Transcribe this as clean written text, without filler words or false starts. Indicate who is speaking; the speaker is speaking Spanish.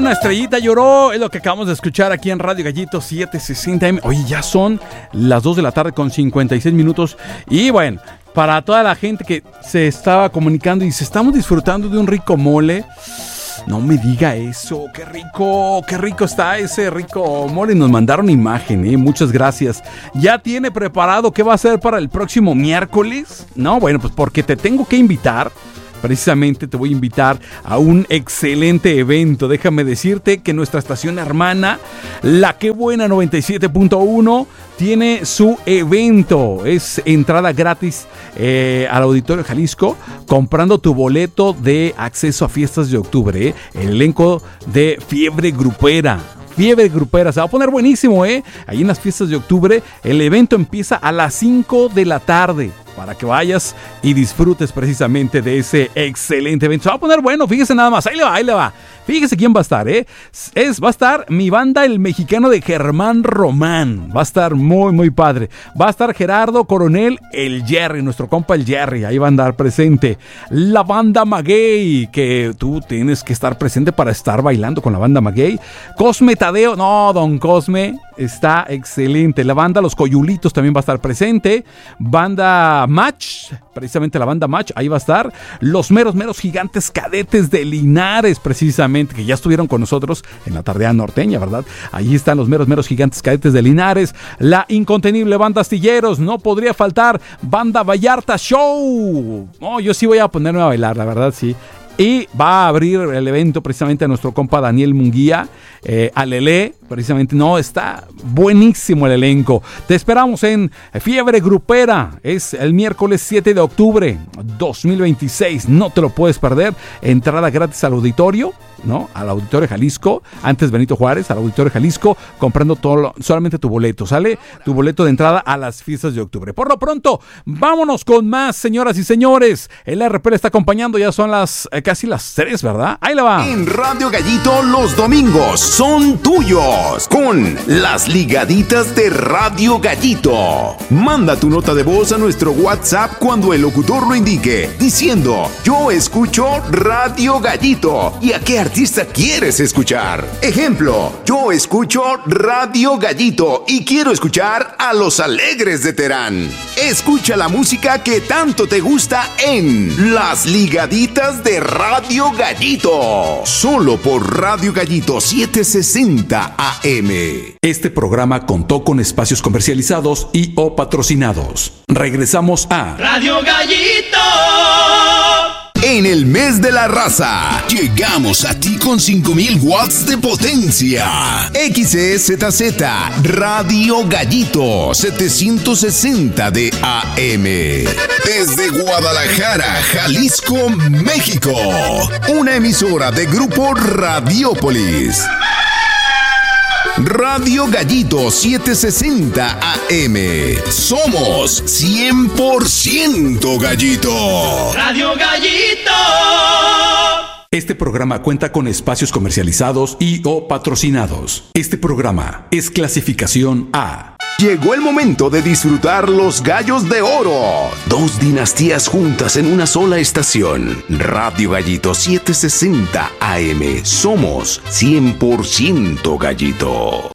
Speaker 1: una estrellita lloró, es lo que acabamos de escuchar aquí en Radio Gallito 760M. Oye, ya son las 2 de la tarde con 56 minutos. Y bueno, para toda la gente que se estaba comunicando y dice, estamos disfrutando de un rico mole. No me diga eso, qué rico está ese rico mole. Nos mandaron imagen, muchas gracias. ¿Ya tiene preparado qué va a hacer para el próximo miércoles? No, bueno, pues porque te tengo que invitar. Precisamente te voy a invitar a un excelente evento. Déjame decirte que nuestra estación hermana, La Que Buena 97.1, tiene su evento. Es entrada gratis al Auditorio Jalisco, comprando tu boleto de acceso a fiestas de octubre. El elenco de Fiebre Grupera, se va a poner buenísimo, ahí en las fiestas de octubre. El evento empieza a las 5 de la tarde. Para que vayas y disfrutes precisamente de ese excelente evento. Se va a poner bueno, fíjese nada más, ahí le va. Fíjese quién va a estar, va a estar mi banda, el mexicano de Germán Román. Va a estar muy, muy padre. Va a estar Gerardo Coronel, el Jerry, nuestro compa el Jerry. Ahí va a andar presente. La banda Maguey, que tú tienes que estar presente para estar bailando con la banda Maguey. Cosme Tadeo, no, don Cosme, está excelente. La banda Los Coyulitos también va a estar presente. Banda Match, precisamente la banda Match, ahí va a estar. Los meros gigantes cadetes de Linares, precisamente, que ya estuvieron con nosotros en la tardea norteña, ¿verdad? Ahí están los meros gigantes cadetes de Linares. La incontenible banda Astilleros, no podría faltar. Banda Vallarta Show. No, yo sí voy a ponerme a bailar, la verdad, sí. Y va a abrir el evento precisamente a nuestro compa Daniel Munguía, Alelé, precisamente. No, está buenísimo el elenco. Te esperamos en Fiebre Grupera. Es el miércoles 7 de octubre 2026. No te lo puedes perder. Entrada gratis al auditorio, ¿no? Al Auditorio Jalisco. Antes Benito Juárez, al Auditorio Jalisco, comprando solamente tu boleto. Sale tu boleto de entrada a las fiestas de octubre. Por lo pronto, vámonos con más, señoras y señores. El RP le está acompañando. Ya son casi las 3, ¿verdad? Ahí le va.
Speaker 2: En Radio Gallito, los domingos son tuyos con las ligaditas de Radio Gallito. Manda tu nota de voz a nuestro WhatsApp cuando el locutor lo indique, diciendo: yo escucho Radio Gallito. ¿Y a qué artista quieres escuchar? Ejemplo: yo escucho Radio Gallito y quiero escuchar a Los Alegres de Terán. Escucha la música que tanto te gusta en las ligaditas de Radio Gallito, solo por Radio Gallito 760 AM.
Speaker 3: Este programa contó con espacios comercializados y o patrocinados. Regresamos a
Speaker 4: Radio Gallito.
Speaker 2: En el mes de la raza, llegamos a ti con 5000 watts de potencia. XEZZ Radio Gallito 760 de AM. Desde Guadalajara, Jalisco, México. Una emisora de Grupo Radiópolis. Radio Gallito 760 AM. Somos 100% Gallito.
Speaker 4: Radio Gallito.
Speaker 3: Este programa cuenta con espacios comercializados y o patrocinados. Este programa es clasificación A.
Speaker 2: Llegó el momento de disfrutar los Gallos de Oro. 2 dinastías juntas en una sola estación. Radio Gallito 760 AM. Somos 100% Gallito.